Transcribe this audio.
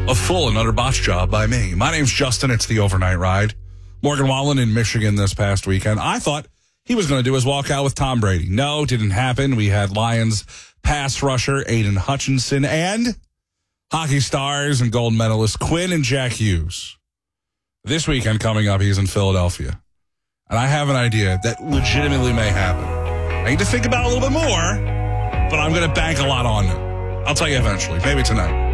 A full and utter botch job by me. My name's Justin. It's the Overnight Ride. Morgan Wallen in Michigan this past weekend. I thought he was going to do his walkout with Tom Brady. No, didn't happen. We had Lions pass rusher Aiden Hutchinson and hockey stars and gold medalist Quinn and Jack Hughes. This weekend coming up, he's in Philadelphia. And I have an idea that legitimately may happen. I need to think about it a little bit more, but I'm going to bank a lot on it. I'll tell you eventually, maybe tonight.